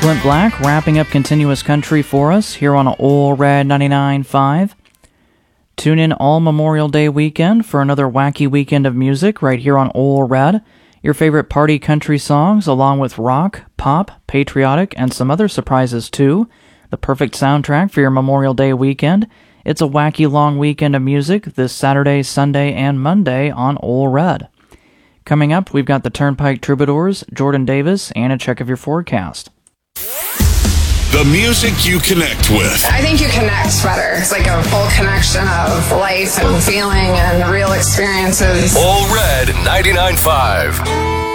Clint Black wrapping up Continuous Country for us here on Ole Red 99.5. Tune in all Memorial Day weekend for another wacky weekend of music right here on Ole Red. Your favorite party country songs along with rock, pop, patriotic, and some other surprises too. The perfect soundtrack for your Memorial Day weekend. It's a wacky long weekend of music this Saturday, Sunday, and Monday on Ole Red. Coming up, we've got the Turnpike Troubadours, Jordan Davis, and a check of your forecast. The music you connect with. I think you connect better. It's like a full connection of life and feeling and real experiences. Ole Red 99.5.